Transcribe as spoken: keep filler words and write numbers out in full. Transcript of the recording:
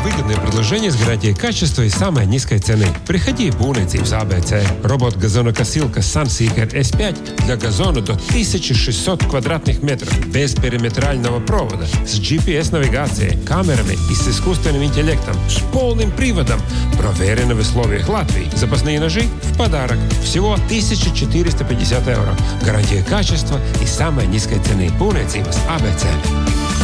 выгодное предложение с гарантией качества и самой низкой цены. Приходи в Būvniecības А Бэ Цэ. Робот-газонокосилка Sunseeker эс пять для газона до тысяча шестьсот квадратных метров. Без периметрального провода. С джи пи эс-навигацией, камерами и с искусственным интеллектом. С полным приводом. Проверено в условиях Латвии. Запасные ножи в подарок. Всего тысяча четыреста пятьдесят евро. Гарантия качества и самой низкой цены. Būvniecības А Бэ Цэ.